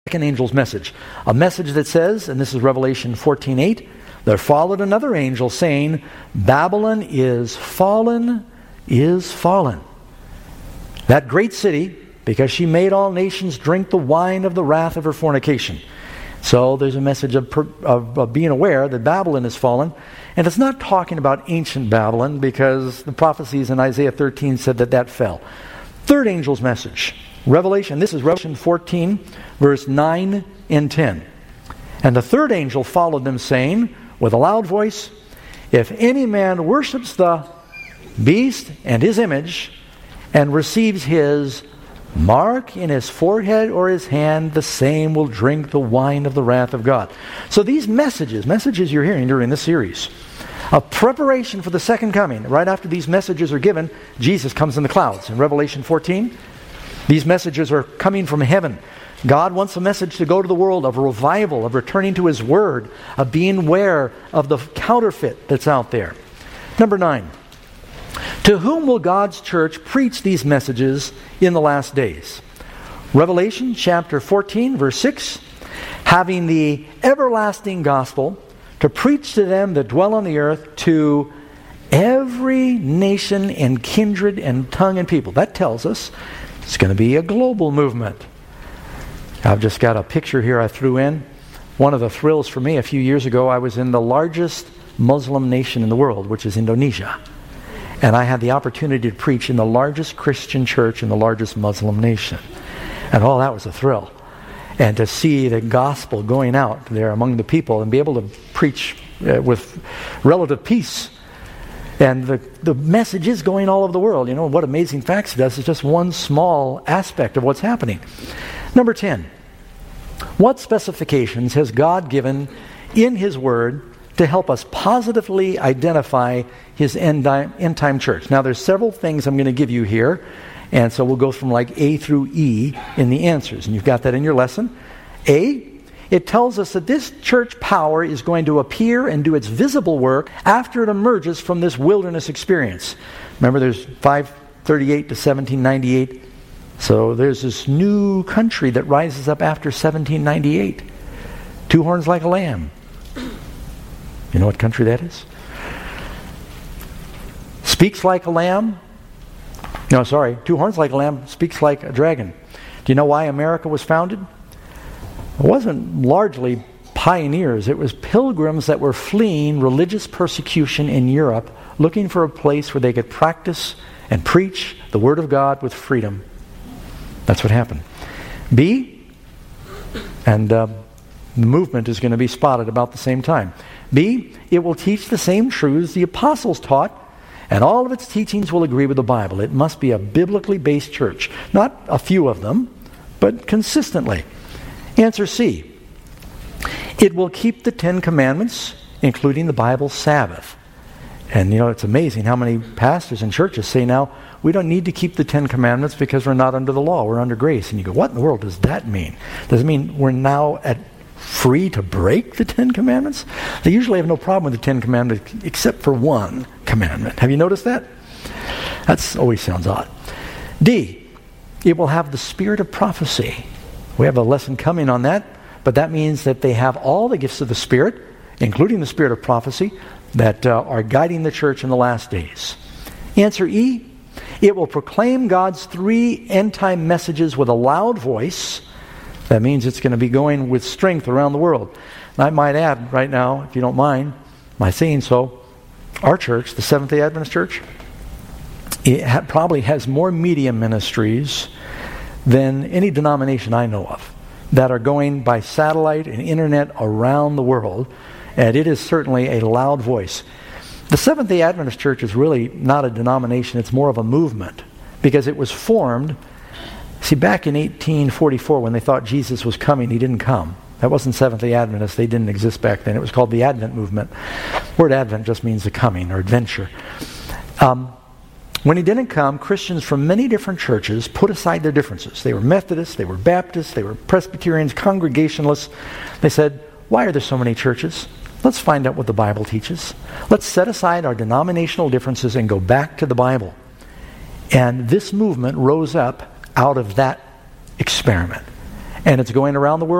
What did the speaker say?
second angel's message. A message that says, and this is Revelation 14:8, there followed another angel saying, Babylon is fallen, is fallen. That great city, because she made all nations drink the wine of the wrath of her fornication. So there's a message of being aware that Babylon is fallen. And it's not talking about ancient Babylon, because the prophecies in Isaiah 13 said that fell. Third angel's message. This is Revelation 14, verse 9 and 10. And the third angel followed them, saying, with a loud voice, if any man worships the beast and his image, and receives his mark in his forehead or his hand, the same will drink the wine of the wrath of God. So these messages you're hearing during this series, a preparation for the second coming. Right after these messages are given, Jesus comes in the clouds. In Revelation 14, these messages are coming from heaven. God wants a message to go to the world of revival, of returning to His Word, of being aware of the counterfeit that's out there. Number 9. To whom will God's church preach these messages in the last days? Revelation chapter 14, verse 6. Having the everlasting gospel to preach to them that dwell on the earth, to every nation and kindred and tongue and people. That tells us it's going to be a global movement. I've just got a picture here I threw in. One of the thrills for me, a few years ago, I was in the largest Muslim nation in the world, which is Indonesia. And I had the opportunity to preach in the largest Christian church in the largest Muslim nation. And that was a thrill. And to see the gospel going out there among the people and be able to preach with relative peace. And the message is going all over the world. You know, what Amazing Facts does is just one small aspect of what's happening. Number 10. What specifications has God given in His Word to help us positively identify His end-time church? Now, there's several things I'm going to give you here. And so we'll go from like A through E in the answers. And you've got that in your lesson. A, it tells us that this church power is going to appear and do its visible work after it emerges from this wilderness experience. Remember, there's 538 to 1798. So there's this new country that rises up after 1798. Two horns like a lamb. You know what country that is? Speaks like a lamb. No, sorry. Two horns like a lamb, speaks like a dragon. Do you know why America was founded? It wasn't largely pioneers. It was pilgrims that were fleeing religious persecution in Europe, looking for a place where they could practice and preach the Word of God with freedom. That's what happened. B, and the movement is going to be spotted about the same time. B, it will teach the same truths the apostles taught, and all of its teachings will agree with the Bible. It must be a biblically based church. Not a few of them, but consistently. Answer C. It will keep the 10 Commandments, including the Bible Sabbath. And you know, it's amazing how many pastors and churches say now, we don't need to keep the 10 Commandments because we're not under the law, we're under grace. And you go, what in the world does that mean? Does it mean we're now free to break the 10 Commandments? They usually have no problem with the 10 Commandments except for one commandment. Have you noticed that? That always sounds odd. D, it will have the spirit of prophecy. We have a lesson coming on that, but that means that they have all the gifts of the Spirit, including the spirit of prophecy, that are guiding the church in the last days. Answer E, it will proclaim God's 3 end-time messages with a loud voice. That means it's going to be going with strength around the world. And I might add right now, if you don't mind my saying so, our church, the Seventh-day Adventist Church, it probably has more media ministries than any denomination I know of that are going by satellite and internet around the world. And it is certainly a loud voice. The Seventh-day Adventist Church is really not a denomination, it's more of a movement, because it was formed, see, back in 1844 when they thought Jesus was coming, He didn't come. That wasn't Seventh-day Adventist, they didn't exist back then. It was called the Advent movement. The word Advent just means the coming or adventure. When He didn't come, Christians from many different churches put aside their differences. They were Methodists, they were Baptists, they were Presbyterians, Congregationalists. They said, why are there so many churches? Let's find out what the Bible teaches. Let's set aside our denominational differences and go back to the Bible. And this movement rose up out of that experiment. And it's going around the world